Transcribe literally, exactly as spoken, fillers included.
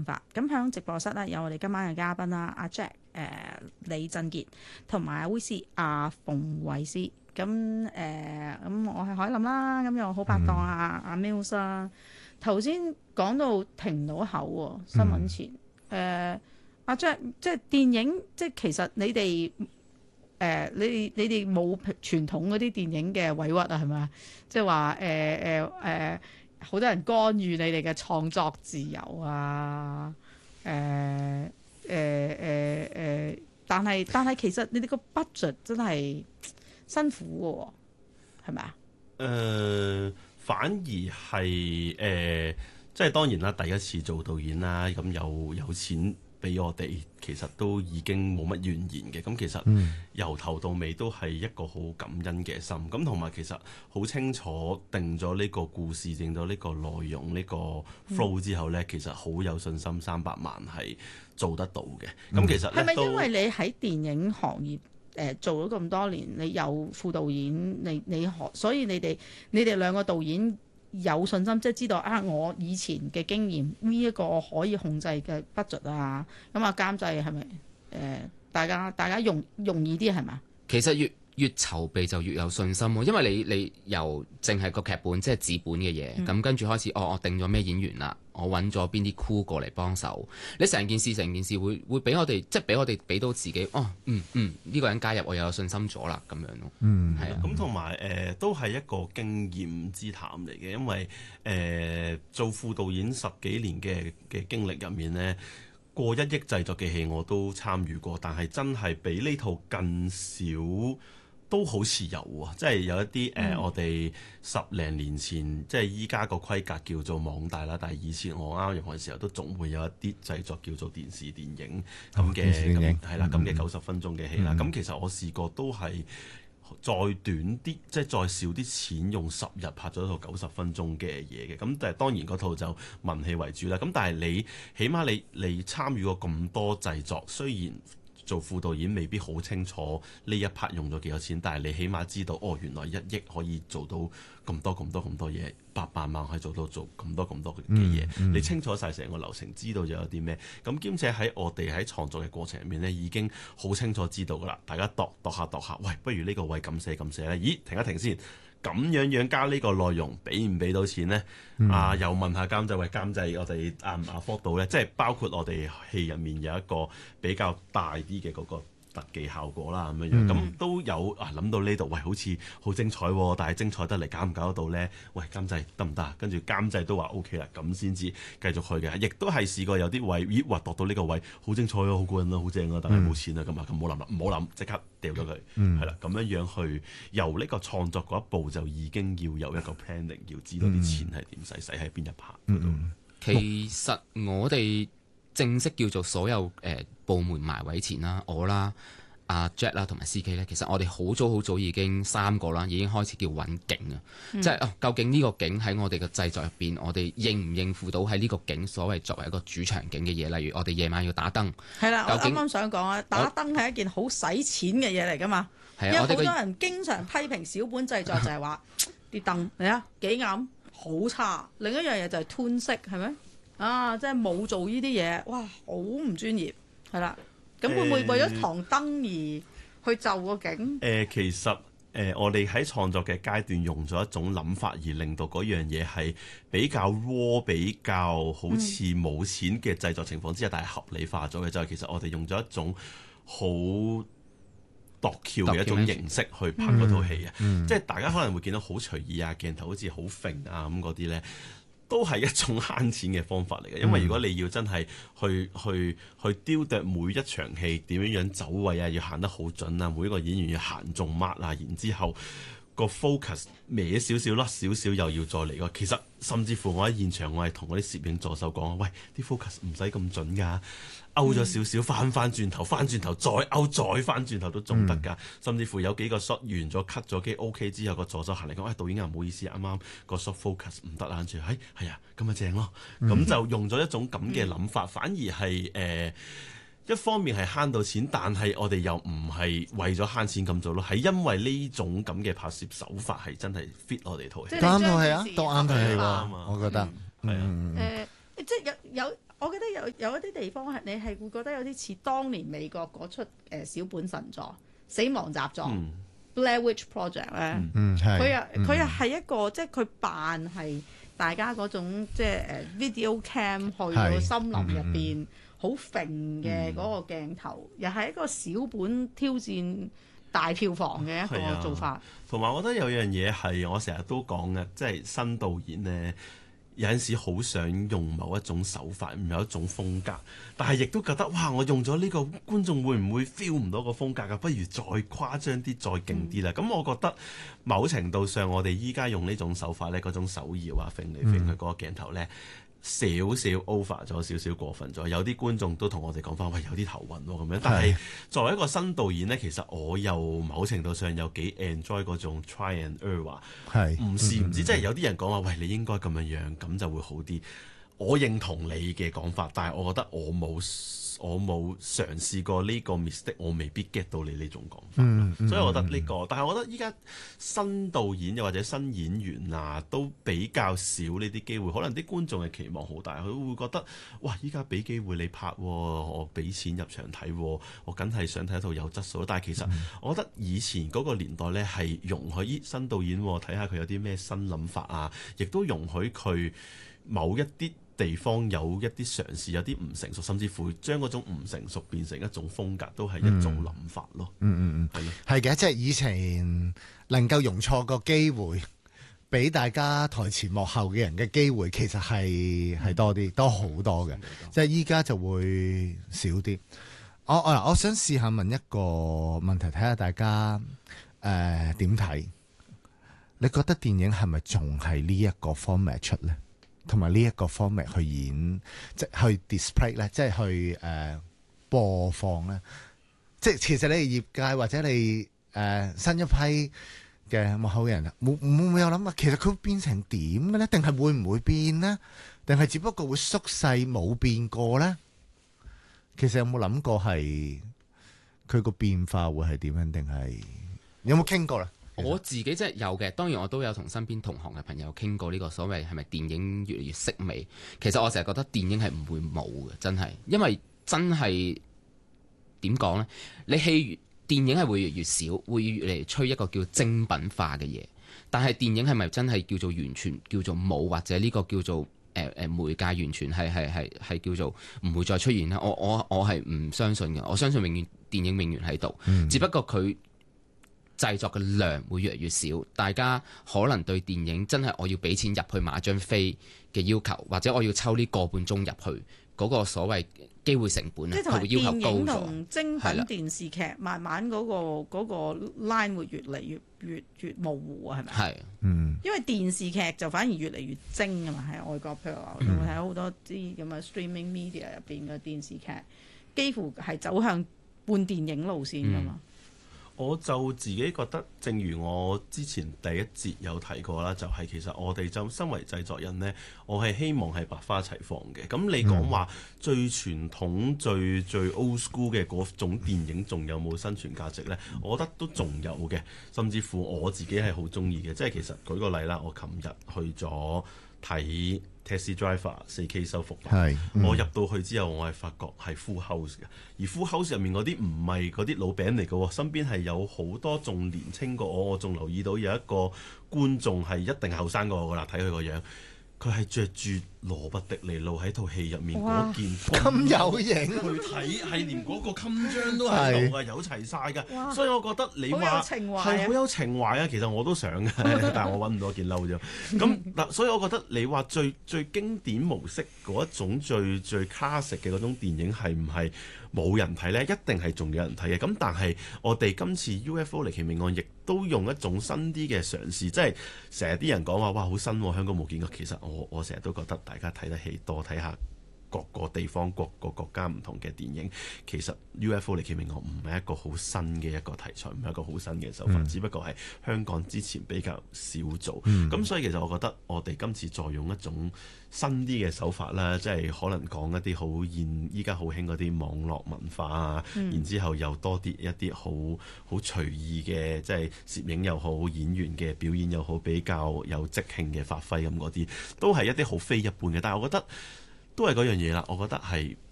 諗法。咁喺直播室咧有我哋今晚嘅嘉賓啦，阿 Jack、呃、李振傑同埋阿 Wee 阿馮偉思。咁誒咁我係海琳啦，咁又好拍檔啊阿 Mills 啦。頭先講到停唔到口喎，新聞前誒阿、嗯呃、Jack 即係電影，即係其實你哋。誒、呃，你哋你哋冇傳統嗰啲電影嘅委屈啊，係咪？即係話誒誒誒，好多人干預你哋嘅創作自由啊！誒誒誒誒，但係但係其實你哋個 budget 真係辛苦嘅喎，係咪啊？ 誒、呃，反而係誒、呃，即係當然啦，第一次做導演啦，咁有有錢俾我哋，其實都已經冇乜怨言嘅。咁其實由頭到尾都係一個好感恩嘅心。咁同埋其實好清楚定咗呢個故事，定咗呢個內容，呢、呢個 flow 之後呢，嗯、其實好有信心三百萬係做得到嘅。咁、嗯、其實係咪因為你喺電影行業誒、呃、做咗咁多年，你有副導演，你你學，所以你哋你哋兩個導演有信心，即係知道啊！我以前嘅經驗呢一個可以控制嘅 budget 啊，咁啊監製係咪誒？大家大家容容易啲係咪？ 其實越越籌備就越有信心喎，因為你你由淨係個劇本即係紙本嘅嘢，咁、嗯、跟住開始，哦，我定咗咩演員啦，我揾咗邊啲 crew 過嚟幫手，你成件事成件事會會俾我哋，即係俾我哋俾到自己，哦，嗯嗯，呢、呢個人加入我又有信心咗啦，咁樣咯， 嗯，係啊，咁同埋誒都係一個經驗之談嚟嘅，因為誒、呃、做副導演十幾年嘅嘅經歷入面呢。過一億製作嘅戲我都參與過，但係真係比呢套更少，都好似有啊！即係有一啲誒、嗯呃，我哋十零年前，即係依家個規格叫做網大啦，但係以前我啱入行嘅時候，都總會有一啲製作叫做電視電影咁嘅，咁係啦，咁嘅九十分鐘嘅戲啦。咁、嗯、其實我試過都係再短啲，即係再少啲錢，用十日拍咗一套九十分鐘嘅嘢嘅。咁但係當然嗰套就文戲為主啦。咁但係你起碼你你參與過咁多製作，雖然做副導演未必好清楚呢一 part 用咗幾多錢，但係你起碼知道哦，原來一億可以做到咁多咁多咁多嘢，八百萬可以做到做咁多咁多嘅嘢、嗯嗯。你清楚晒成個流程，知道咗有啲咩咁，兼且喺我哋喺創作嘅過程入面呢，已經好清楚知道噶啦。大家度度下度下，喂，不如呢個位咁寫咁寫咧？咦，停一停先。咁樣樣加呢個內容，俾唔俾到錢呢？嗯、啊，又問下監製，喂，監製，我哋啱唔啱 afford 到呢？即係包括我哋戲入面有一個比較大啲嘅嗰個特技效果啦，咁樣樣，咁、嗯、都有啊諗到呢度，喂，好似好精彩喎，但係精彩得嚟搞唔搞得到呢？喂，監製得唔得？跟住監製都話 O K 啦，咁先至繼續去嘅。亦都係試過有啲位，咦，話度到呢個位好精彩啊，好過癮啊，好正啊，但係冇錢啊，咁啊、嗯，咁唔好諗啦，唔好諗，即刻掉咗佢，係、嗯、啦，咁樣樣去由呢個創作嗰一步就已經要有一個 planning，要知道啲錢係點使，使喺邊一 part 嗰度。 其實我哋正式叫做所有誒、呃、部門埋位前啦，我啦、阿、啊、Jack 啦同埋 C K 咧，其實我哋好早好早已經三個啦，已經開始叫揾景啊，嗯、即係哦，究竟呢個景喺我哋嘅製作入邊，我哋應唔應付到喺呢個景所謂作為一個主場景嘅嘢？例如我哋夜晚要打燈， 係啦，我啱啱想講啊，打燈係一件好使錢嘅嘢嚟㗎嘛，因為好多人經常批評小本製作就係話啲燈嚟啊幾暗好差，另一樣嘢就係吞色係咪？啊！即係冇做呢啲嘢，哇！好唔專業，係啦。咁會唔會為咗堂燈而去就個景？誒、 呃，其實誒、呃，我哋喺創作嘅階段用咗一種諗法，而令到嗰樣嘢係比較 raw、比較好似冇錢嘅製作情況之下，嗯、但係合理化咗嘅就係、是、其實我哋用咗一種好度橋嘅一種形式去拍嗰套戲啊！嗯嗯、即係大家可能會見到好隨意啊，鏡頭好似好揈啊咁嗰啲咧。都係一種慳錢嘅方法嚟嘅，因為如果你要真係去去去雕琢每一場戲點樣樣走位啊，要行得好準啊，每一個演員要行中 mark 啊，然之後個 focus 歪少少甩少少又要再嚟個。其實甚至乎我喺現場，我係同嗰啲攝影助手講：喂，啲 focus 唔使咁準㗎。勾咗少少，翻翻轉頭，翻轉頭再勾，再翻轉頭都仲得㗎。嗯、甚至乎有幾個 shot 完咗 cut 咗機 OK 之後，個助手行嚟講：哎，導演啊，唔好意思，啱啱個 shot focus 唔得啦。跟住，哎，係啊，咁咪正咯。咁、嗯、就用咗一種咁嘅諗法，嗯、反而係誒、呃、一方面係慳到錢，但係我哋又唔係為咗慳錢咁做咯，係因為呢種咁嘅拍攝手法係真係 fit 我哋套戲。 啱套戲啊，都啱套戲喎，我覺得。係啊， 誒，即係有有。 我覺得有有一啲地方係你係會覺得有啲似當年美國嗰出誒、呃、小本神作《死亡習作》 嗯、 Blair Witch Project 咧， 嗯係， 佢又佢又係一個即係佢扮係大家嗰種即係誒 video cam 去到森林入邊好揈嘅嗰個鏡頭，又係一個小本挑戰大票房嘅一個做法。 同埋、啊、我覺得有樣嘢係我成日都講嘅，即係新導演咧。有陣時好想用某一種手法，某一種風格，但係亦都覺得哇！我用咗呢個觀眾會唔會 feel 唔到個風格㗎？不如再誇張啲，再勁啲啦。咁、嗯、我覺得某程度上，我哋依家用呢種手法咧，嗰種手搖啊，揈嚟揈去嗰個鏡頭咧。少少 over 咗，少少過分咗，有啲觀眾都同我哋講翻，喂，有啲頭暈喎咁樣。但係作為一個新導演呢，其實我又某程度上有幾 enjoy 嗰種 try and error，係唔試唔知，即係有啲人講話，喂，你應該咁樣樣，咁就會好啲。我認同你嘅講法，但係我覺得我冇我冇嘗試過呢個 mistake，我未必 get 到你呢種講法。嗯嗯、所以我覺得呢、呢個，但係我覺得依家新導演又或者新演員啊，都比較少呢啲機會。可能啲觀眾嘅期望好大，佢會覺得哇！依家俾機會你拍，我俾錢入場睇，我梗係想睇一套有質素。但係其實我覺得以前嗰個年代呢，係容許咦新導演睇下佢有啲咩新諗法啊，亦都容許佢某一啲地方有一啲嘗試，有啲唔成熟，甚至乎將嗰種唔成熟變成一種風格，都係一種諗法咯。 嗯嗯嗯，係咯，係嘅，即係以前能夠容錯個機會，俾大家台前幕後嘅人嘅機會，其實係係多啲，多好多嘅。即係依家就會少啲。我我我想試下問一個問題，睇下大家誒點睇？你覺得電影係咪仲係呢一個 format 出咧？同埋呢一個 format 去演，即係去 display 咧，即係去誒、呃、播放咧。即係其實你哋業界或者你誒、呃、新一批嘅幕後嘅人，冇冇有諗啊？其實佢會變成點嘅咧？定係會唔會變呢？定係只不過會縮細冇變過咧？其實有冇諗過係佢個變化會係點樣？定係有冇傾過啦？ 我自己即係有嘅，當然我都有同身邊同行嘅朋友傾過呢個所謂係咪電影越嚟越式微。其實我成日覺得電影係唔會冇嘅，真係，因為真係點講呢？你戲電影係會越嚟越少，會越嚟越趨一個叫精品化嘅嘢。但係電影係咪真係叫做完全叫做冇，或者呢個叫做誒誒、呃、媒介完全係係係係叫做唔會再出現呢？我我我係唔相信嘅。我相信永遠電影永遠喺度，嗯、只不過佢製作嘅量會越嚟越少，大家可能對電影真係我要俾錢入去買張飛嘅要求，或者我要抽呢個半鐘入去嗰、嗰個所謂機會成本咧，佢會要求高咗。電影同精品電視劇慢慢嗰、嗰個嗰個 line 會越嚟越越越模糊啊，係咪？係，嗯。因為電視劇就反而越嚟越精啊嘛，喺外國譬如話，我睇好多啲咁嘅 streaming media 入邊嘅電視劇，幾乎係走向半電影路線噶嘛。嗯， 我就自己覺得，正如我之前第一節有提過啦，就係、是、其實我哋就身為製作人呢，我係希望係百花齊放嘅。咁你講話最傳統、最最 old school 嘅嗰種電影，仲有冇生存價值呢？我覺得都仲有嘅，甚至乎我自己係好中意嘅。即係其實舉個例啦，我琴日去咗睇 Taxi Driver 四 K 修復版，嗯、我入到去之後，我係發覺係 full house 嘅，而 full house 入面嗰啲唔係嗰啲老餅嚟嘅喎，身邊係有好多仲年青過我，我仲留意到有一個觀眾係一定後生過我㗎啦，睇佢個樣，佢係着住羅拔迪尼路喺套戲入面嗰件咁有型， 去睇係連嗰個襟章都喺度㗎，有齊晒㗎，所以我覺得你話係好有情懷啊，其實我都想嘅，但係我揾唔到件褸啫。咁嗱，所以我覺得你話最最經典模式嗰一種最最 classic 嘅嗰種電影係唔係冇人睇呢？一定係仲有人睇嘅。咁但係我哋今次 U F O 離奇命案亦都用一種新啲嘅嘗試，即係成日啲人講話哇好新喎，香港冇見過。其實我我成日都覺得大家睇得起多，睇下各個地方、各個國家唔同嘅電影。其實 U F O 離奇命案唔係一個好新嘅一個題材，唔係一個好新嘅手法，嗯、只不過係香港之前比較少做。咁、嗯、所以其實我覺得我哋今次再用一種新啲嘅手法啦，即係可能講一啲好現依家好興嗰啲網絡文化啊，嗯、然之後又多啲一啲好好隨意嘅，即係攝影又好，演員嘅表演又好，比較有即興嘅發揮咁嗰啲，都係一啲好非一般嘅。但係我覺得都係嗰樣嘢啦。我覺得係